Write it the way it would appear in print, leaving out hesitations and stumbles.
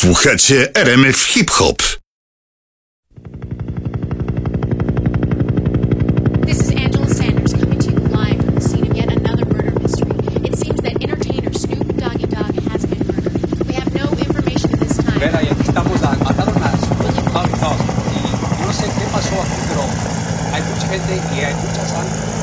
Słuchacie RMF Hip Hop. This is Angela Sanders coming to you live from the scene of yet another murder mystery. It seems that entertainer Snoop Doggy Dogg has been murdered. We have no information at this time. Ver, ahí mataron a Snoop Doggy Dogg y yo no sé qué pasó aquí, pero hay mucha gente y hay mucha sangre.